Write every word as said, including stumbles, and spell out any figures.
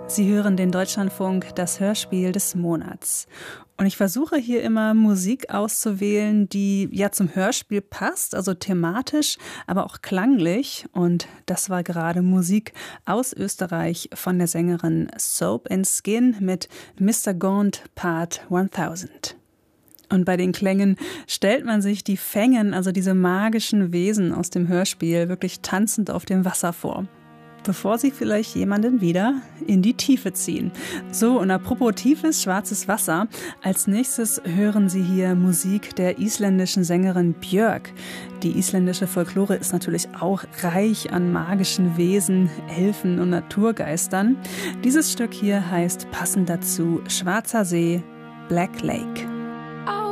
Sie hören den Deutschlandfunk, das Hörspiel des Monats. Und ich versuche hier immer Musik auszuwählen, die ja zum Hörspiel passt, also thematisch, aber auch klanglich. Und das war gerade Musik aus Österreich von der Sängerin Soap and Skin mit Mister Gaunt Part tausend. Und bei den Klängen stellt man sich die Fängen, also diese magischen Wesen aus dem Hörspiel, wirklich tanzend auf dem Wasser vor, bevor sie vielleicht jemanden wieder in die Tiefe ziehen. So, und apropos tiefes, schwarzes Wasser, als nächstes hören Sie hier Musik der isländischen Sängerin Björk. Die isländische Folklore ist natürlich auch reich an magischen Wesen, Elfen und Naturgeistern. Dieses Stück hier heißt passend dazu Schwarzer See, Black Lake.